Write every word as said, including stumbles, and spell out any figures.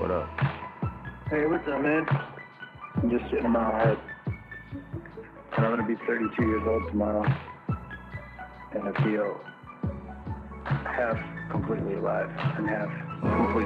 What up? Hey, what's up, man? I'm just sitting in my head. And I'm gonna be thirty-two years old tomorrow. And I feel half completely alive and half completely